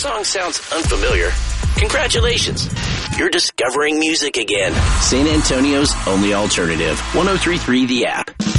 song sounds unfamiliar, congratulations. You're discovering music again. San Antonio's only alternative. 103.3 The App.